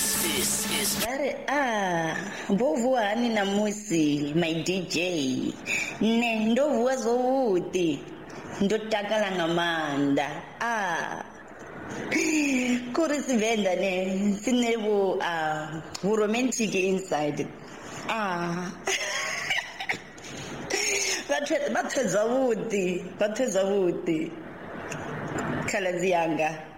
This is bovuwa hani namusi my DJ ne ndovuwa zowuti ndotakala ngamanda kuri sivenda ne sinebu romantic inside bathe zawuti khalazi yanga